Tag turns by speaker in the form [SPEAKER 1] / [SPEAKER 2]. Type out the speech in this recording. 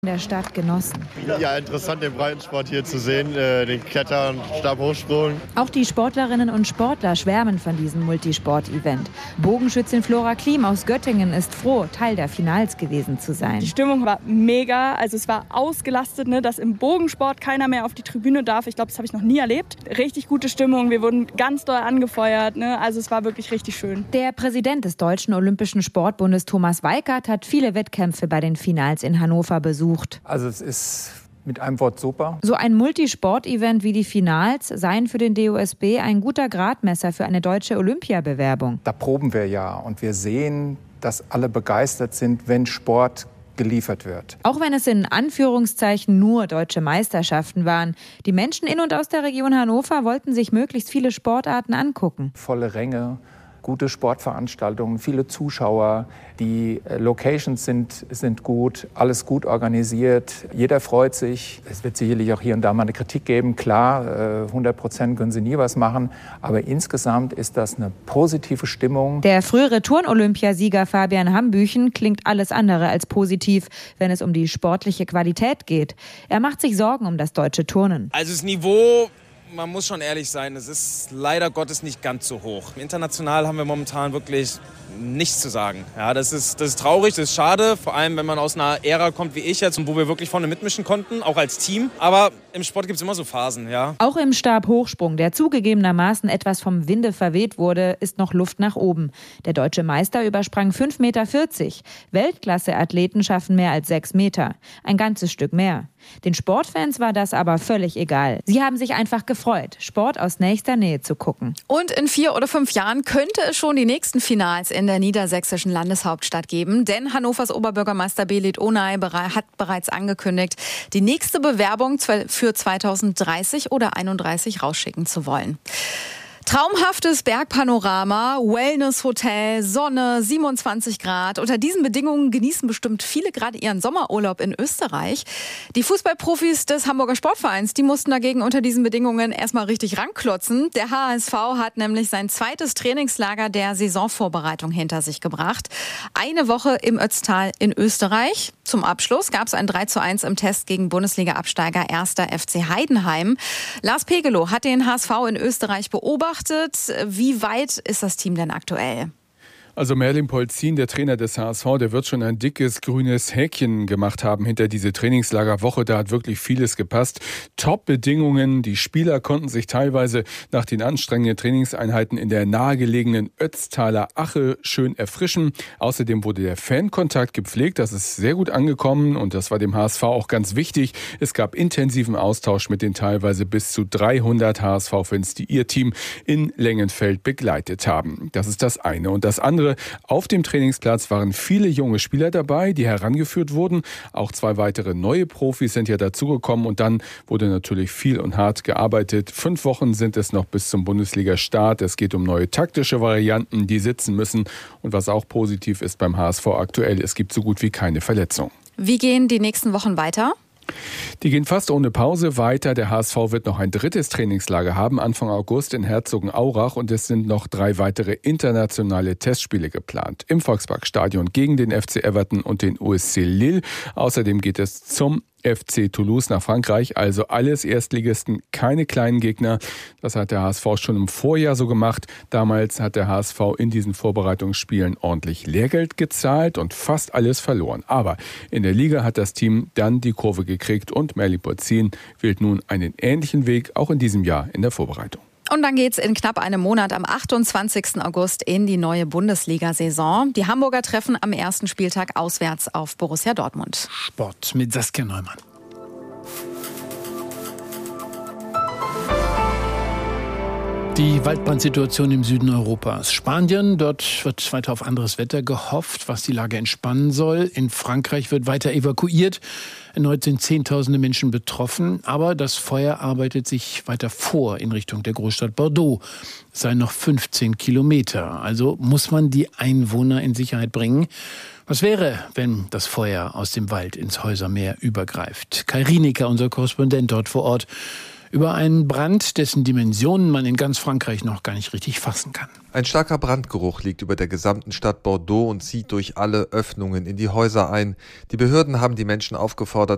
[SPEAKER 1] der Stadt genossen.
[SPEAKER 2] Ja, interessant, den Breitensport hier zu sehen, den Klettern, Stabhochsprung.
[SPEAKER 1] Auch die Sportlerinnen und Sportler schwärmen von diesem Multisport-Event. Bogenschützin Flora Klim aus Göttingen ist froh, Teil der Finals gewesen zu sein.
[SPEAKER 3] Die Stimmung war mega, also es war ausgelastet, dass im Bogensport keiner mehr auf die Tribüne darf. Ich glaube, das habe ich noch nie erlebt. Richtig gute Stimmung, wir wurden ganz doll angefeuert, also es war wirklich richtig schön.
[SPEAKER 1] Der Präsident des Deutschen Olympischen Sportbundes Thomas Weikert hat viele Wettkämpfe bei den Finals in Hannover besucht.
[SPEAKER 4] Also es ist mit einem Wort super.
[SPEAKER 1] So ein Multisport-Event wie die Finals seien für den DOSB ein guter Gradmesser für eine deutsche Olympiabewerbung.
[SPEAKER 4] Da proben wir ja und wir sehen, dass alle begeistert sind, wenn Sport geliefert wird.
[SPEAKER 1] Auch wenn es in Anführungszeichen nur deutsche Meisterschaften waren. Die Menschen in und aus der Region Hannover wollten sich möglichst viele Sportarten angucken.
[SPEAKER 4] Volle Ränge, gute Sportveranstaltungen, viele Zuschauer. Die Locations sind gut, alles gut organisiert. Jeder freut sich. Es wird sicherlich auch hier und da mal eine Kritik geben. Klar, 100% können sie nie was machen. Aber insgesamt ist das eine positive Stimmung.
[SPEAKER 1] Der frühere Turn-Olympiasieger Fabian Hambüchen klingt alles andere als positiv, wenn es um die sportliche Qualität geht. Er macht sich Sorgen um das deutsche Turnen.
[SPEAKER 5] Also das Niveau, man muss schon ehrlich sein, es ist leider Gottes nicht ganz so hoch. International haben wir momentan wirklich nichts zu sagen. Ja, das ist traurig, das ist schade, vor allem wenn man aus einer Ära kommt wie ich jetzt und wo wir wirklich vorne mitmischen konnten, auch als Team. Aber im Sport gibt es immer so Phasen, ja.
[SPEAKER 1] Auch im Stabhochsprung, der zugegebenermaßen etwas vom Winde verweht wurde, ist noch Luft nach oben. Der deutsche Meister übersprang 5,40 Meter. Weltklasse-Athleten schaffen mehr als 6 Meter. Ein ganzes Stück mehr. Den Sportfans war das aber völlig egal. Sie haben sich einfach gefreut, Sport aus nächster Nähe zu gucken.
[SPEAKER 6] Und in 4 oder 5 Jahren könnte es schon die nächsten Finals in der niedersächsischen Landeshauptstadt geben. Denn Hannovers Oberbürgermeister Belit Onay hat bereits angekündigt, die nächste Bewerbung für 2030 oder 31 rausschicken zu wollen. Traumhaftes Bergpanorama, Wellness-Hotel, Sonne, 27 Grad. Unter diesen Bedingungen genießen bestimmt viele gerade ihren Sommerurlaub in Österreich. Die Fußballprofis des Hamburger Sportvereins, die mussten dagegen unter diesen Bedingungen erstmal richtig ranklotzen. Der HSV hat nämlich sein zweites Trainingslager der Saisonvorbereitung hinter sich gebracht. Eine Woche im Ötztal in Österreich. Zum Abschluss gab es ein 3:1 im Test gegen Bundesliga-Absteiger 1. FC Heidenheim. Lars Pegelow hat den HSV in Österreich beobachtet. Wie weit ist das Team denn aktuell?
[SPEAKER 7] Also Merlin Polzin, der Trainer des HSV, der wird schon ein dickes grünes Häkchen gemacht haben hinter diese Trainingslagerwoche. Da hat wirklich vieles gepasst. Top-Bedingungen. Die Spieler konnten sich teilweise nach den anstrengenden Trainingseinheiten in der nahegelegenen Ötztaler Ache schön erfrischen. Außerdem wurde der Fankontakt gepflegt. Das ist sehr gut angekommen und das war dem HSV auch ganz wichtig. Es gab intensiven Austausch mit den teilweise bis zu 300 HSV-Fans, die ihr Team in Lengenfeld begleitet haben. Das ist das eine. Und das andere: Auf dem Trainingsplatz waren viele junge Spieler dabei, die herangeführt wurden. Auch 2 weitere neue Profis sind ja dazugekommen und dann wurde natürlich viel und hart gearbeitet. 5 Wochen sind es noch bis zum Bundesliga-Start. Es geht um neue taktische Varianten, die sitzen müssen. Und was auch positiv ist beim HSV aktuell, es gibt so gut wie keine Verletzung.
[SPEAKER 6] Wie gehen die nächsten Wochen weiter?
[SPEAKER 7] Die gehen fast ohne Pause weiter. Der HSV wird noch ein 3. Trainingslager haben, Anfang August in Herzogenaurach. Und es sind noch 3 weitere internationale Testspiele geplant. Im Volksparkstadion gegen den FC Everton und den USC Lille. Außerdem geht es zum FC Toulouse nach Frankreich, also alles Erstligisten, keine kleinen Gegner. Das hat der HSV schon im Vorjahr so gemacht. Damals hat der HSV in diesen Vorbereitungsspielen ordentlich Lehrgeld gezahlt und fast alles verloren. Aber in der Liga hat das Team dann die Kurve gekriegt und Merlin Polzin wählt nun einen ähnlichen Weg, auch in diesem Jahr in der Vorbereitung.
[SPEAKER 6] Und dann geht's in knapp einem Monat am 28. August in die neue Bundesliga-Saison. Die Hamburger treffen am ersten Spieltag auswärts auf Borussia Dortmund.
[SPEAKER 8] Sport mit Saskia Neumann. Die Waldbrandsituation im Süden Europas. Spanien, dort wird weiter auf anderes Wetter gehofft, was die Lage entspannen soll. In Frankreich wird weiter evakuiert. Erneut sind Zehntausende Menschen betroffen. Aber das Feuer arbeitet sich weiter vor in Richtung der Großstadt Bordeaux. Es seien noch 15 Kilometer. Also muss man die Einwohner in Sicherheit bringen. Was wäre, wenn das Feuer aus dem Wald ins Häusermeer übergreift? Kai Rienecker, unser Korrespondent dort vor Ort, über einen Brand, dessen Dimensionen man in ganz Frankreich noch gar nicht richtig fassen kann.
[SPEAKER 9] Ein starker Brandgeruch liegt über der gesamten Stadt Bordeaux und zieht durch alle Öffnungen in die Häuser ein. Die Behörden haben die Menschen aufgefordert,